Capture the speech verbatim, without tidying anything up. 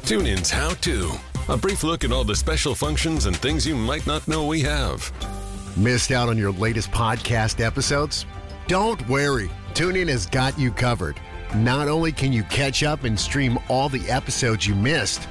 TuneIn's How To. A brief look at all the special functions and things you might not know we have. Missed out on your latest podcast episodes? Don't worry. TuneIn has got you covered. Not only can you catch up and stream all the episodes you missed,